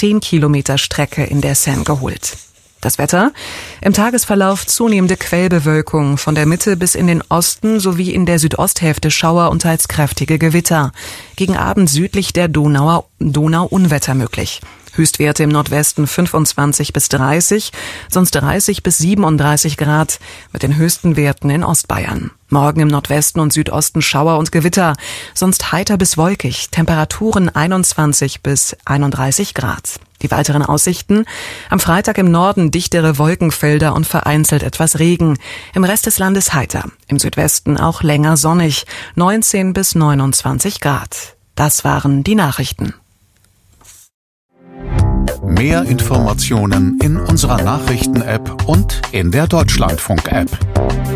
10 Kilometer Strecke in der Seine geholt. Das Wetter? Im Tagesverlauf zunehmende Quellbewölkung, von der Mitte bis in den Osten sowie in der Südosthälfte Schauer und teils kräftige Gewitter. Gegen Abend südlich der Donau Unwetter möglich. Höchstwerte im Nordwesten 25 bis 30, sonst 30 bis 37 Grad mit den höchsten Werten in Ostbayern. Morgen im Nordwesten und Südosten Schauer und Gewitter, sonst heiter bis wolkig, Temperaturen 21 bis 31 Grad. Die weiteren Aussichten: am Freitag im Norden dichtere Wolkenfelder und vereinzelt etwas Regen. Im Rest des Landes heiter, im Südwesten auch länger sonnig, 19 bis 29 Grad. Das waren die Nachrichten. Mehr Informationen in unserer Nachrichten-App und in der Deutschlandfunk-App.